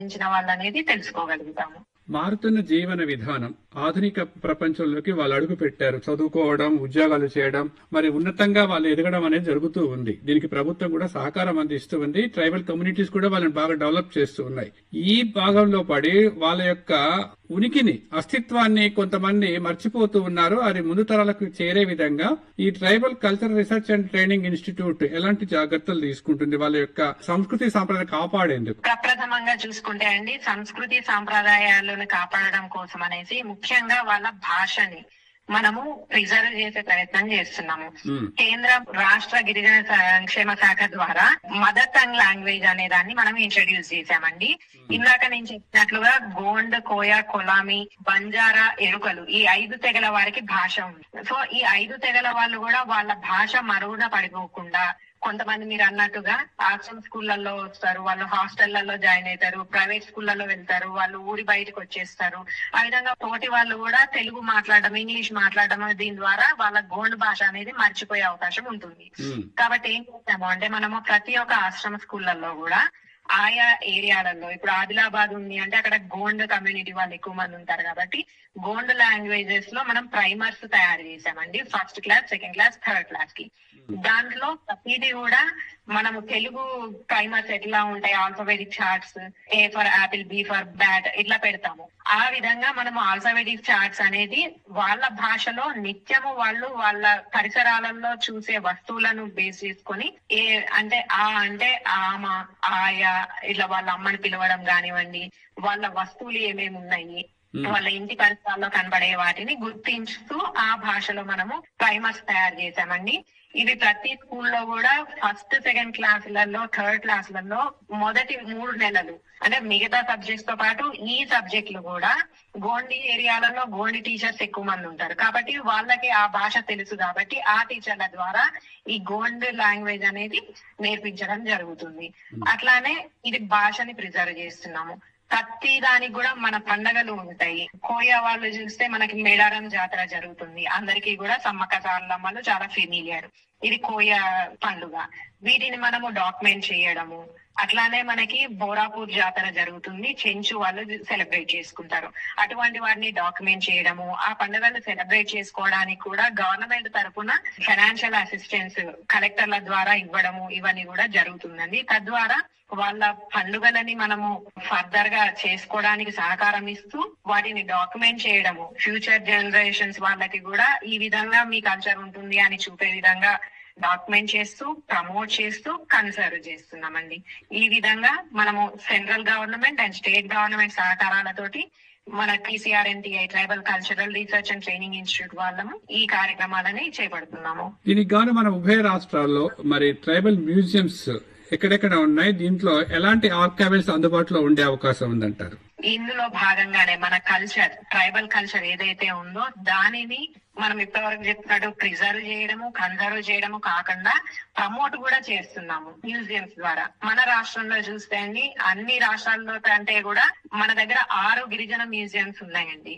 వాళ్ళనేది తెలుసుకోగలుగుతాము. మారుతున్న జీవన విధానం, ఆధునిక ప్రపంచంలోకి వాళ్ళు అడుగు పెట్టారు. చదువుకోవడం, ఉద్యోగాలు చేయడం, మరి ఉన్నతంగా వాళ్ళు ఎదగడం అనేది జరుగుతూ ఉంది. దీనికి ప్రభుత్వం కూడా సహకారం అందిస్తూ ఉంది. ట్రైబల్ కమ్యూనిటీస్ కూడా వాళ్ళని బాగా డెవలప్ చేస్తూ ఉన్నాయి. ఈ భాగంలో పడి వాళ్ళ యొక్క ఉనికిని, అస్తిత్వాన్ని కొంతమంది మర్చిపోతూ ఉన్నారు. అది ముందు తరాలకు చేరే విధంగా ఈ tribal cultural research and training institute ఎలాంటి జాగ్రత్తలు తీసుకుంటుంది వాళ్ళ యొక్క సంస్కృతి సాంప్రదాయాలు కాపాడేందుకు? ప్రప్రథమంగా చూసుకుంటే అండి, సంస్కృతి సాంప్రదాయాలను కాపాడడం కోసం అనేసి ముఖ్యంగా వాళ్ళ భాషని మనము ప్రిజర్వ్ చేసే ప్రయత్నం చేస్తున్నాము. కేంద్ర రాష్ట్ర గిరిజన సంక్షేమ శాఖ ద్వారా మదర్ టంగ్ లాంగ్వేజ్ అనే దాన్ని మనం ఇంట్రడ్యూస్ చేశామండి. ఇందాక నేను చెప్పినట్లుగా గోండ్, కోయా, కొలామి, బంజారా, ఎరుకలు ఈ 5 తెగల వారికి భాష ఉంది. సో ఈ 5 తెగల వాళ్ళు కూడా వాళ్ళ భాష మరుగున పడిపోకుండా, కొంతమంది మీరు అన్నట్టుగా ఆశ్రమ స్కూళ్లలో వస్తారు, వాళ్ళు హాస్టళ్లలో జాయిన్ అవుతారు, ప్రైవేట్ స్కూళ్లలో వెళ్తారు, వాళ్ళు ఊరి బయటకు వచ్చేస్తారు. ఆ విధంగా తోటి వాళ్ళు కూడా తెలుగు మాట్లాడడం, ఇంగ్లీష్ మాట్లాడడం, దీని ద్వారా వాళ్ళ గోండ్ భాష అనేది మర్చిపోయే అవకాశం ఉంటుంది. కాబట్టి ఏం చేస్తాము అంటే, మనము ప్రతి ఒక్క ఆశ్రమ స్కూళ్లలో కూడా ఆయా ఏరియాలలో, ఇప్పుడు ఆదిలాబాద్ ఉంది అంటే అక్కడ గోండ్ కమ్యూనిటీ వాళ్ళు ఎక్కువ మంది ఉంటారు కాబట్టి గోండ్ లాంగ్వేజెస్ లో మనం ప్రైమర్స్ తయారు చేసామండి. 1st class, 2nd class, 3rd class కి. దాంట్లో ప్రతిదీ కూడా మనము తెలుగు ప్రైమర్స్ ఎట్లా ఉంటాయి, alphabetic charts, A for Apple, B for bat ఇట్లా పెడతాము. ఆ విధంగా మనము ఆల్ఫాబెటిక్ చార్ట్స్ అనేది వాళ్ళ భాషలో నిత్యము వాళ్ళు వాళ్ళ పరిసరాలలో చూసే వస్తువులను బేస్ చేసుకొని, ఏ అంటే ఆ అంటే ఆమ, ఆయా ఇట్లా వాళ్ళ అమ్మని పిలవడం కానివ్వండి, వాళ్ళ వస్తువులు ఏమేమి ఉన్నాయి, వాళ్ళ ఇంటి పరిసరాల్లో కనబడే వాటిని గుర్తించుతూ ఆ భాషలో మనము ప్రైమర్స్ తయారు చేశామండి. ఇవి ప్రతి స్కూల్లో కూడా 1st, 2nd క్లాసులలో, 3rd క్లాసులలో మొదటి 3 నెలలు అంటే మిగతా సబ్జెక్ట్స్ తో పాటు ఈ సబ్జెక్టులు కూడా గోండి ఏరియాలలో గోండి టీచర్స్ ఎక్కువ మంది ఉంటారు కాబట్టి వాళ్ళకి ఆ భాష తెలుసు కాబట్టి ఆ టీచర్ల ద్వారా ఈ గోండ్ లాంగ్వేజ్ అనేది నేర్పించడం జరుగుతుంది. అట్లానే ఇది భాషని ప్రిజర్వ్ చేస్తున్నాము. ప్రతి దానికి కూడా మన పండగలు ఉంటాయి. కోయా వాళ్ళు చూస్తే మనకి మేడారం జాతర జరుగుతుంది. అందరికీ కూడా సమ్మక్క సారలమ్మలు చాలా ఫెమిలియర్. ఇది కోయా పండుగ. వీటిని మనము డాక్యుమెంట్ చేయడము. అట్లానే మనకి బోరాపూర్ జాతర జరుగుతుంది, చెంచు వాళ్ళు సెలబ్రేట్ చేసుకుంటారు. అటువంటి వాటిని డాక్యుమెంట్ చేయడము, ఆ పండుగలు సెలబ్రేట్ చేసుకోవడానికి కూడా గవర్నమెంట్ తరఫున ఫైనాన్షియల్ అసిస్టెన్స్ కలెక్టర్ల ద్వారా ఇవ్వడము, ఇవన్నీ కూడా జరుగుతుందండి. తద్వారా వాళ్ళ పండుగలని మనము ఫర్దర్ గా చేసుకోవడానికి సహకారం ఇస్తూ వాటిని డాక్యుమెంట్ చేయడము, ఫ్యూచర్ జనరేషన్స్ వాళ్ళకి కూడా ఈ విధంగా మీ కల్చర్ ఉంటుంది అని చూపే విధంగా డాక్యుమెంట్ చేస్తూ, ప్రమోట్ చేస్తూ, కన్సర్వ్ చేస్తున్నామండి. ఈ విధంగా మనము central government and state government సహకారాలతోటి మన TCRNTI tribal cultural research and training institute వాళ్ళము ఈ కార్యక్రమాలని చేపడుతున్నాము. దీనికి గాను మన ఉభయ రాష్ట్రాల్లో మరి ట్రైబల్ మ్యూజియంస్ ఎక్కడెక్కడ ఉన్నాయి? దీంట్లో ఎలాంటి ఆర్కైవల్స్ అందుబాటులో ఉండే అవకాశం ఉందంటారు? ఇందులో భాగంగానే మన కల్చర్, ట్రైబల్ కల్చర్ ఏదైతే ఉందో దానిని మనం ఇప్పటివరకు చెప్పినట్టు ప్రిజర్వ్ చేయడము, కన్జర్వ్ చేయడము కాకుండా ప్రమోట్ కూడా చేస్తున్నాము మ్యూజియంస్ ద్వారా. మన రాష్ట్రంలో చూస్తే అండి, అన్ని రాష్ట్రాల్లో కంటే కూడా మన దగ్గర 6 గిరిజన మ్యూజియంస్ ఉన్నాయండి.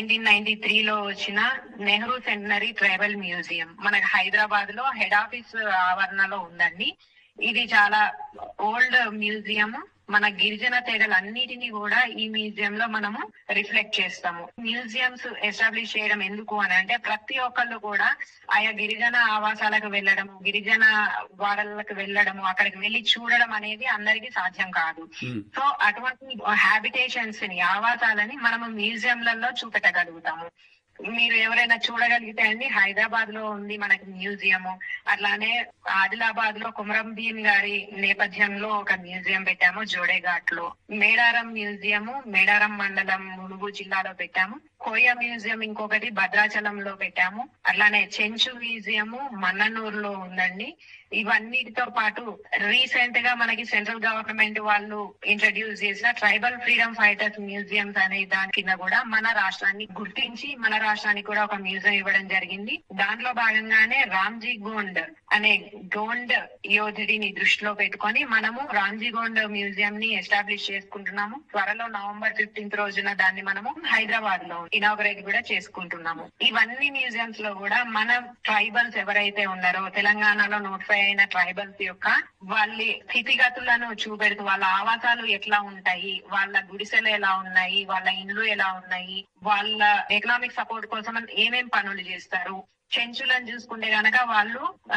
1993లో వచ్చిన నెహ్రూ సెంటనరీ ట్రైబల్ మ్యూజియం మనకి హైదరాబాద్ లో హెడ్ ఆఫీస్ ఆవరణలో ఉందండి. ఇది చాలా ఓల్డ్ మ్యూజియం. మన గిరిజన తెగలన్నిటినీ కూడా ఈ మ్యూజియం లో మనము రిఫ్లెక్ట్ చేస్తాము. మ్యూజియంస్ ఎస్టాబ్లిష్ చేయడం ఎందుకు అని అంటే, ప్రతి ఒక్కళ్ళు కూడా ఆయా గిరిజన ఆవాసాలకు వెళ్ళడము, గిరిజన వాడలకు వెళ్ళడము, అక్కడికి వెళ్ళి చూడడం అనేది అందరికీ సాధ్యం కాదు. సో అటువంటి హ్యాబిటేషన్స్ ని, ఆవాసాలని మనము మ్యూజియంలలో చూపెట్టగలుగుతాము. మీరు ఎవరైనా చూడగలిగితే అండి, హైదరాబాద్ లో ఉంది మనకి మ్యూజియము. అట్లానే ఆదిలాబాద్ లో కుమరం భీమ్ గారి నేపథ్యంలో ఒక మ్యూజియం పెట్టాము జోడేఘాట్ లో. మేడారం మ్యూజియము మేడారం మండలం ములుగు జిల్లాలో పెట్టాము. కోయా మ్యూజియం ఇంకొకటి భద్రాచలంలో పెట్టాము. అట్లానే చెంచు మ్యూజియము మన్ననూరులో ఉందండి. ఇవన్నిటితో పాటు రీసెంట్ గా మనకి సెంట్రల్ గవర్నమెంట్ వాళ్ళు ఇంట్రడ్యూస్ చేసిన ట్రైబల్ ఫ్రీడమ్ ఫైటర్స్ మ్యూజియంస్ అనే దాని కింద కూడా మన రాష్ట్రాన్ని గుర్తించి మన రాష్ట్రానికి కూడా ఒక మ్యూజియం ఇవ్వడం జరిగింది. దాంట్లో భాగంగానే రామ్జీ గోండ్ అనే గోండ్ యోధుడిని దృష్టిలో పెట్టుకొని మనము రామ్జీ గోండ్ మ్యూజియం ని ఎస్టాబ్లిష్ చేసుకుంటున్నాము. త్వరలో November 15th రోజున దాన్ని మనము హైదరాబాద్ లో ఇనాగరేట్ కూడా చేసుకుంటున్నాము. ఇవన్నీ మ్యూజియంస్ లో కూడా మన ట్రైబల్స్ ఎవరైతే ఉన్నారో తెలంగాణలో నోటిఫై అయిన ట్రైబల్స్ యొక్క వాళ్ళ స్థితిగతులను చూపెడుతూ వాళ్ళ ఆవాసాలు ఎట్లా ఉంటాయి, వాళ్ళ గుడిసెలు ఎలా ఉన్నాయి, వాళ్ళ ఇండ్లు ఎలా ఉన్నాయి, వాళ్ళ ఎకనామిక్ సపోర్ట్ కోసం ఏమేం పనులు చేస్తారు, చెంచులను చూసుకుంటే గనక వాళ్ళు